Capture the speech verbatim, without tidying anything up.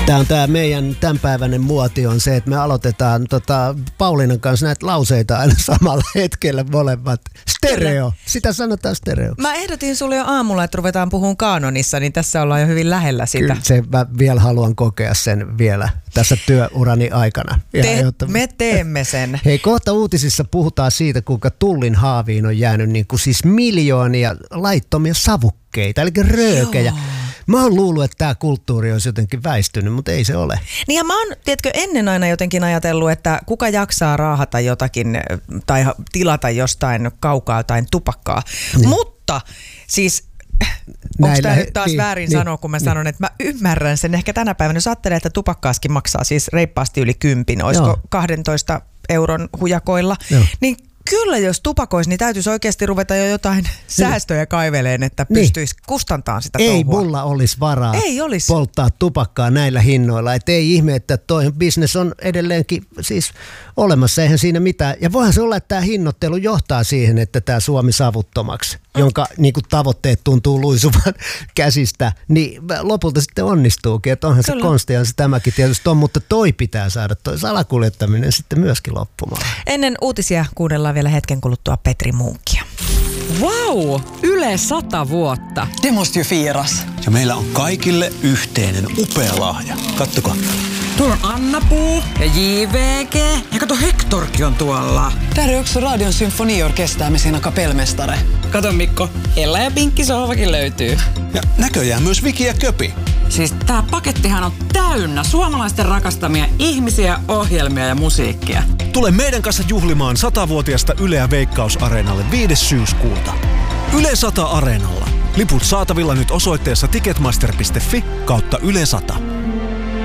Tämä on tämä meidän tämänpäiväinen muoti on se, että me aloitetaan tota, Pauliinan kanssa näitä lauseita aina samalla hetkellä molemmat. Stereo. Sitä sanotaan stereo. Mä ehdotin sulle jo aamulla, että ruvetaan puhumaan kaanonissa, niin tässä ollaan jo hyvin lähellä sitä. Kyllä se, mä vielä haluan kokea sen vielä tässä työurani aikana. Te, jotta... Me teemme sen. Hei, kohta uutisissa puhutaan siitä, kuinka Tullin haaviin on jäänyt niin kuin siis miljoonia laittomia savukkeita, eli röökejä. Joo. Mä oon luullut, että tämä kulttuuri olisi jotenkin väistynyt, mutta ei se ole. Niin ja mä oon, tiedätkö, ennen aina jotenkin ajatellut, että kuka jaksaa raahata jotakin tai tilata jostain kaukaa jotain tupakkaa. Niin. Mutta siis... Onko tämä nyt taas niin, väärin niin, sanoa, kun mä niin. sanon, että mä ymmärrän sen. Ehkä tänä päivänä, jos ajattelee, että tupakkaaskin maksaa siis reippaasti yli kympin, olisiko Joo. kahdentoista euron hujakoilla, Joo. niin kyllä jos tupakoisi, niin täytyisi oikeasti ruveta jo jotain niin. säästöjä kaiveleen, että niin. pystyisi kustantamaan sitä Ei touhua. mulla olisi varaa ei olisi. polttaa tupakkaa näillä hinnoilla. Et ei ihme, että toi business on edelleenkin siis olemassa, eihän siinä mitään. Ja voihan se olla, että tämä hinnoittelu johtaa siihen, että tämä Suomi savuttomaksi, mm. jonka niin kuin tavoitteet tuntuu luisuvan käsistä, niin lopulta sitten onnistuukin. Että onhan kyllä. se konstihan se tämäkin tietysti on, mutta toi pitää saada, toi salakuljettaminen sitten myöskin loppumaan. Ennen uutisia kuunnellaan vielä hetken kuluttua Petri Munkkia. Vau! Yle sata vuotta. Det måste ju firas. Ja meillä on kaikille yhteinen upea lahja. Kattokaa. Tuolla on Anna-Puu ja J V G. Ja kato, Hektorkin on tuolla. Där är också Radion symfoniorkester med sina kapellmästare. Kato Mikko, Ella ja Pinkki sohvakin löytyy. Ja näköjään myös Viki ja Köpi. Siis tää pakettihan on täynnä suomalaisten rakastamia ihmisiä, ohjelmia ja musiikkia. Tule meidän kanssa juhlimaan satavuotiaasta Yleä Veikkaus-areenalle viides syyskuuta. Yle sata Areenalla. Liput saatavilla nyt osoitteessa ticketmaster piste fi kautta Yle sata.